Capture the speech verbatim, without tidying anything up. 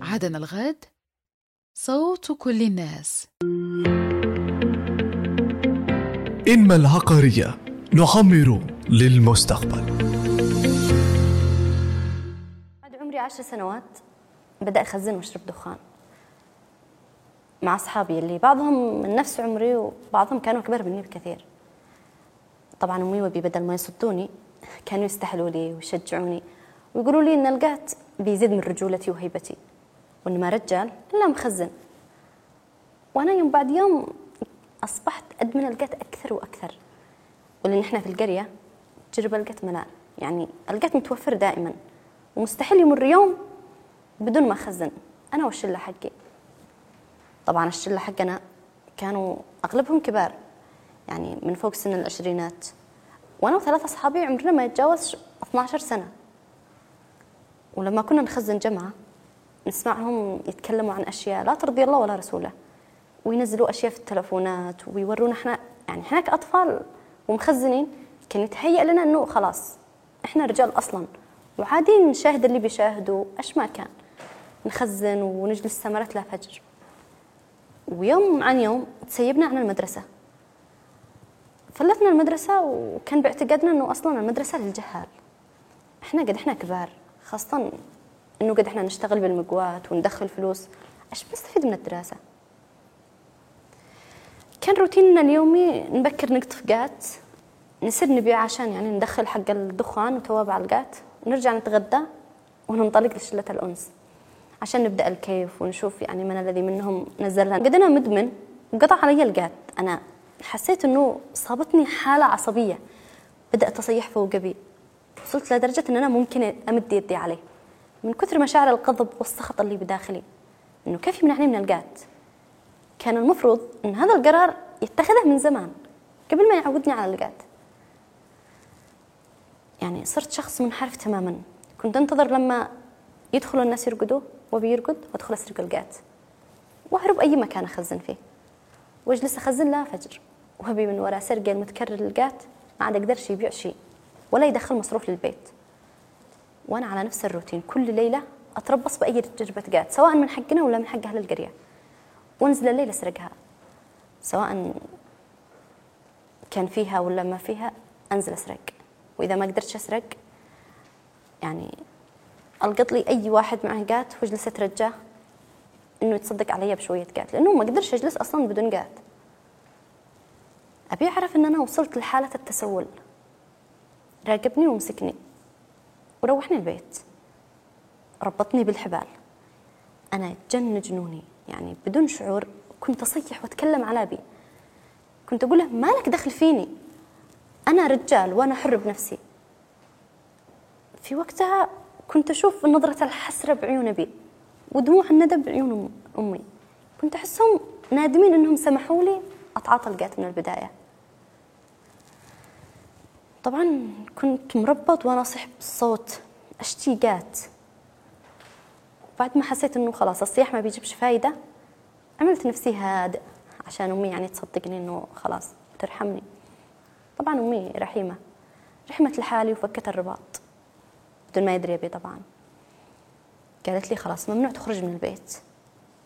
عادنا الغد صوت كل الناس. إنما العقارية نعمر للمستقبل. بعد عمري عشر سنوات بدأ أخزن وأشرب دخان مع أصحابي اللي بعضهم من نفس عمري وبعضهم كانوا أكبر مني بكثير. طبعا أمي وأبي بدل ما يصدوني كانوا يستحلوا لي ويشجعوني ويقولوا لي إن القات بيزيد من رجولتي وهيبتي وإن ما رجال إلا مخزن. وأنا يوم بعد يوم أصبحت أدمن القات أكثر وأكثر، ولأن إحنا في القرية تجربة القات ملان، يعني القات متوفر دائما ومستحيل يمر يوم بدون ما أخزن أنا والشلة حقي. طبعا الشلة حقنا كانوا أغلبهم كبار، يعني من فوق سن العشرينات، وأنا وثلاثة أصحابي عمرنا ما يتجاوز اثنا عشر سنة. ولما كنا نخزن جمعة نسمعهم يتكلموا عن أشياء لا ترضي الله ولا رسوله، وينزلوا أشياء في التلفونات ويورونا إحنا، يعني إحنا كأطفال ومخزنين كان يتهيأ لنا إنه خلاص إحنا رجال أصلاً وعادي نشاهد اللي بيشاهدوا إيش ما كان، نخزن ونجلس سمرات لا فجر. ويوم عن يوم تسيبنا عن المدرسة، فلتنا المدرسة وكان باعتقادنا إنه أصلاً المدرسة للجهال. إحنا قد إحنا كبار، خاصة إنه قد إحنا نشتغل بالمقوات وندخل فلوس، إيش بنستفيد من الدراسة؟ كان روتيننا اليومي نبكر نقطف قات نسد نبيع عشان يعني ندخل حق الدخان وتوابع القات، ونرجع نتغدى وننطلق لشلة الأنس عشان نبدأ الكيف ونشوف يعني من الذي منهم نزلها. قد أنا مدمن وقطع علي القات، أنا حسيت إنه صابتني حالة عصبية، بدأت أصيح فوق بي، وصلت لدرجة إن أنا ممكن أمد يدي عليه من كثر مشاعر الغضب والسخط اللي بداخلي، إنه كيف يمنعني من القات. كان المفروض إن هذا القرار يتخذه من زمان قبل ما يعودني على القات. يعني صرت شخص منحرف تماما، كنت انتظر لما يدخلوا الناس يرقدوا وابي يرقد وادخل اسرق القات واهرب اي مكان اخزن فيه واجلس اخزن لا فجر، وابي من وراء سرقه المتكرر للقات ما عاد اقدرش يبيع شيء ولا يدخل مصروف للبيت. وانا على نفس الروتين كل ليله اتربص باي تجربه قات، سواء من حقنا ولا من حق اهل القريه، وانزل الليل اسرقها، سواء كان فيها ولا ما فيها انزل اسرق. واذا ما قدرتش اسرق يعني القط لي اي واحد معه قات واجلس اترجاه انه يتصدق علي بشويه قات، لانه ما اقدرش اجلس اصلا بدون قات. ابي اعرف ان انا وصلت لحاله التسول، راقبني ومسكني وروحني البيت، ربطني بالحبال. انا جن جنوني، يعني بدون شعور كنت اصيح واتكلم على ابي، كنت اقول له مالك دخل فيني، انا رجال وانا حر بنفسي. في وقتها كنت أشوف نظرة الحسرة بعيون أبي ودموع الندم بعيون أمي، كنت أحسهم نادمين أنهم سمحوا لي أتعاطى القات من البداية. طبعا كنت مربط وأنا أصيح بالصوت أشتي قات. بعد ما حسيت أنه خلاص الصياح ما بيجيبش فايدة عملت نفسي هادئ عشان أمي يعني تصدقني أنه خلاص ترحمني. طبعا أمي رحيمة، رحمت لحالي وفكت الرباط بدون ما يدري أبي. طبعا قالت لي خلاص ممنوع تخرج من البيت،